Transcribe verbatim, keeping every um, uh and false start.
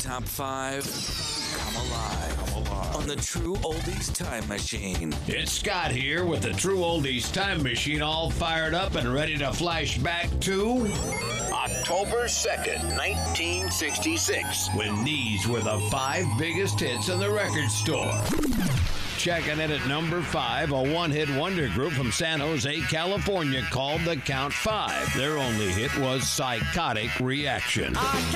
top five come alive, come alive on the True Oldies Time Machine. It's Scott here with the True Oldies Time Machine all fired up and ready to flash back to October second, nineteen sixty-six, when these were the five biggest hits in the record store. Checking in at number five, a one-hit wonder group from San Jose, California called the Count Five. Their only hit was Psychotic Reaction. I